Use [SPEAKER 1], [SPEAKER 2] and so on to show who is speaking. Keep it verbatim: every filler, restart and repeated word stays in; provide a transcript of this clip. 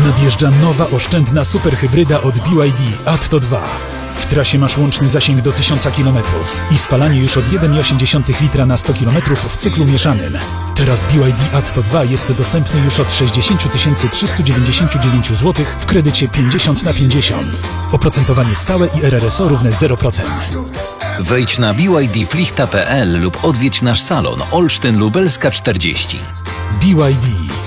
[SPEAKER 1] Nadjeżdża nowa, oszczędna superhybryda od B Y D Atto dwa. W trasie masz łączny zasięg do tysiąca kilometrów i spalanie już od jeden przecinek osiem litra na sto kilometrów w cyklu mieszanym. Teraz B Y D Atto dwa jest dostępny już od sześćdziesiąt tysięcy trzysta dziewięćdziesiąt dziewięć złotych w kredycie pięćdziesiąt na pięćdziesiąt. Oprocentowanie stałe i R R S O równe zero procent.
[SPEAKER 2] Wejdź na b y d plichta kropka p l lub odwiedź nasz salon Olsztyn Lubelska czterdzieści.
[SPEAKER 1] B Y D.